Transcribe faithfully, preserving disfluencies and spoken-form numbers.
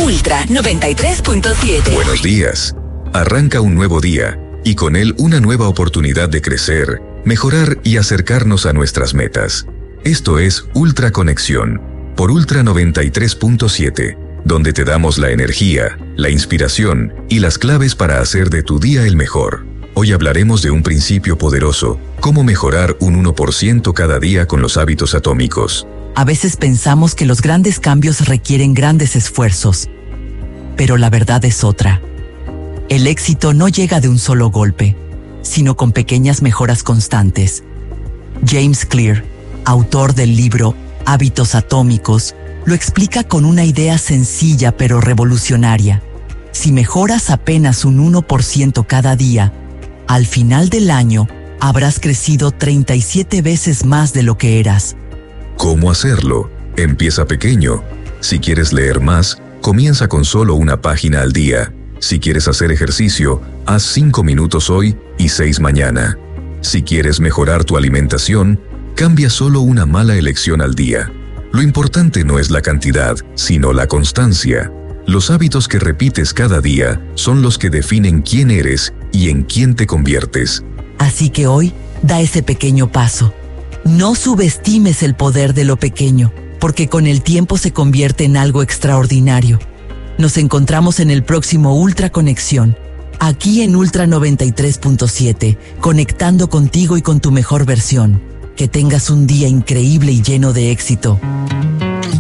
Ultra noventa y tres punto siete. Buenos días. Arranca un nuevo día y con él una nueva oportunidad de crecer, mejorar y acercarnos a nuestras metas. Esto es Ultra Conexión por Ultra noventa y tres punto siete, donde te damos la energía, la inspiración y las claves para hacer de tu día el mejor. Hoy hablaremos de un principio poderoso, cómo mejorar un uno por ciento cada día con los hábitos atómicos. A veces pensamos que los grandes cambios requieren grandes esfuerzos, pero la verdad es otra. El éxito no llega de un solo golpe, sino con pequeñas mejoras constantes. James Clear, autor del libro Hábitos Atómicos, lo explica con una idea sencilla pero revolucionaria. Si mejoras apenas un uno por ciento cada día, al final del año habrás crecido treinta y siete veces más de lo que eras. ¿Cómo hacerlo? Empieza pequeño. Si quieres leer más, comienza con solo una página al día. Si quieres hacer ejercicio, haz cinco minutos hoy y seis mañana. Si quieres mejorar tu alimentación, cambia solo una mala elección al día. Lo importante no es la cantidad, sino la constancia. Los hábitos que repites cada día son los que definen quién eres y en quién te conviertes. Así que hoy, da ese pequeño paso. No subestimes el poder de lo pequeño, porque con el tiempo se convierte en algo extraordinario. Nos encontramos en el próximo Ultra Conexión, aquí en Ultra noventa y tres punto siete, conectando contigo y con tu mejor versión. Que tengas un día increíble y lleno de éxito.